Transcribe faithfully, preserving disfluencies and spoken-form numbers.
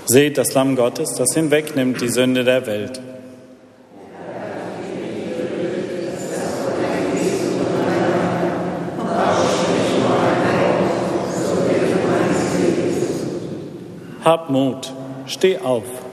Seht das Lamm Gottes, das hinwegnimmt die Sünde der Welt. Hab Mut, steh auf.